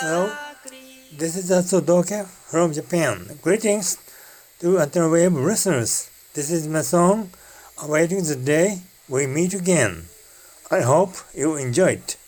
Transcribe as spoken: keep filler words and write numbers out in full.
Hello, this is Atsudoka from Japan. Greetings to Antenna listeners. This is my song, Awaiting the Day We Meet Again. I hope you enjoy it.